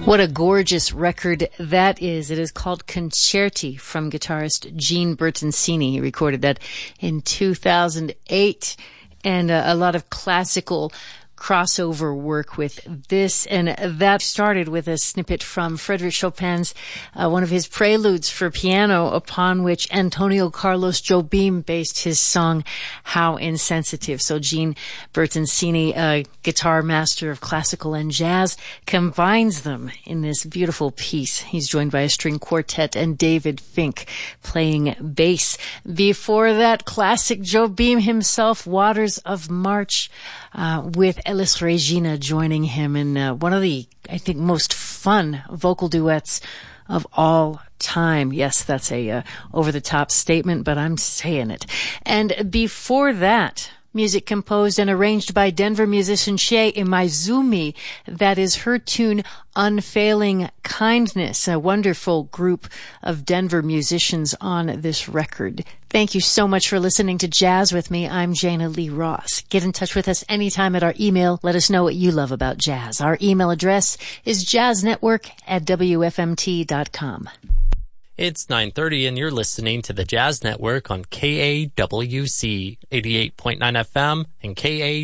What a gorgeous record that is. It is called Concerti from guitarist Gene Bertoncini. He recorded that in 2008, and a lot of classical crossover work with this, and that started with a snippet from Frédéric Chopin's one of his preludes for piano, upon which Antonio Carlos Jobim based his song How Insensitive. So Gene Bertoncini, a guitar master of classical and jazz, combines them in this beautiful piece. He's joined by a string quartet and David Fink playing bass. Before that, classic Jobim himself, Waters of March, with Elis Regina joining him in one of the, I think, most fun vocal duets of all time. Yes, that's a over-the-top statement, but I'm saying it. And before that, music composed and arranged by Denver musician Shei Imaizumi. That is her tune, Unfailing Kindness, a wonderful group of Denver musicians on this record. Thank you so much for listening to Jazz with me. I'm Jana Lee Ross. Get in touch with us anytime at our email. Let us know what you love about jazz. Our email address is jazznetwork@wfmt.com. It's 9:30 and you're listening to the Jazz Network on KAWC 88.9 FM and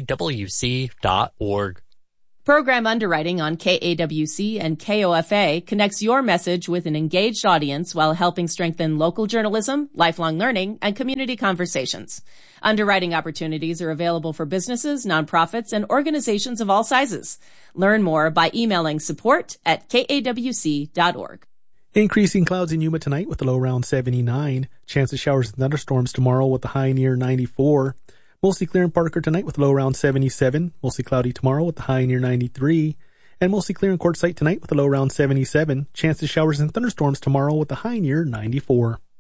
KAWC.org. Program underwriting on KAWC and KOFA connects your message with an engaged audience while helping strengthen local journalism, lifelong learning, and community conversations. Underwriting opportunities are available for businesses, nonprofits, and organizations of all sizes. Learn more by emailing support@KAWC.org. Increasing clouds in Yuma tonight with a low around 79. Chance of showers and thunderstorms tomorrow with a high near 94. Mostly clear in Parker tonight with a low around 77. Mostly cloudy tomorrow with a high near 93. And mostly clear in Quartzsite tonight with a low around 77. Chance of showers and thunderstorms tomorrow with a high near 94.